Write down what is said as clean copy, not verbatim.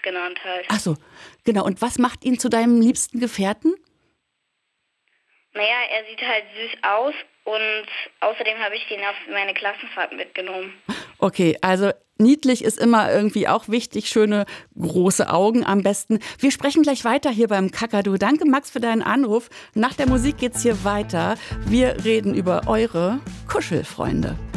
genannt halt. Ach so, genau. Und was macht ihn zu deinem liebsten Gefährten? Naja, er sieht halt süß aus und außerdem habe ich ihn auf meine Klassenfahrt mitgenommen. Okay, also niedlich ist immer irgendwie auch wichtig, schöne große Augen am besten. Wir sprechen gleich weiter hier beim Kakadu. Danke Max für deinen Anruf. Nach der Musik geht's hier weiter. Wir reden über eure Kuschelfreunde.